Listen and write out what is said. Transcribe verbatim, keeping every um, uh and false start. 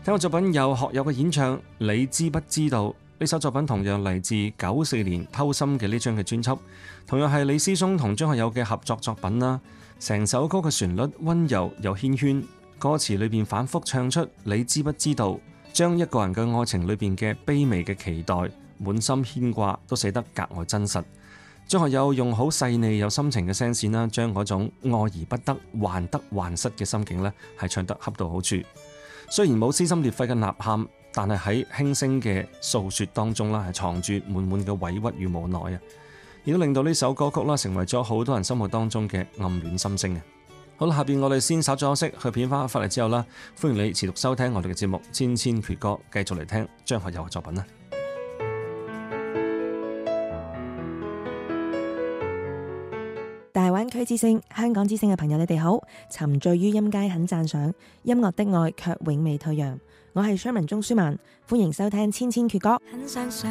聽過作品有學友嘅演唱《你知不知道》，呢首作品同樣嚟自九四年偷心嘅呢張嘅專輯，同樣係李思松同張學友嘅合作作品啦。成首歌嘅旋律溫柔又縴圈，歌詞裏邊反覆唱出你知不知道，將一個人嘅愛情裏邊嘅卑微嘅期待、滿心牽掛都寫得格外真實。張學友用好細膩有心情嘅聲線啦，將嗰種愛而不得、患得患失嘅心境呢係唱得恰到好處。雖然冇撕心裂肺嘅吶喊，但係喺輕聲嘅訴說當中啦，係藏住滿滿嘅委屈與無奈啊！亦都令到呢首歌曲啦，成為咗好多人心目當中嘅暗戀心聲啊！好啦，下邊我哋先稍作休息，去片花翻嚟之後啦，歡迎你持續收聽我哋嘅節目《千千闕歌》，繼續嚟聽張學友嘅作品啦！ 大灣區之聲、香港之聲嘅朋友，你哋好！沉醉於音階很讚賞，音樂的愛卻永未退讓。我係 Sherman 鍾舒漫，歡迎收聽《千千闕歌》。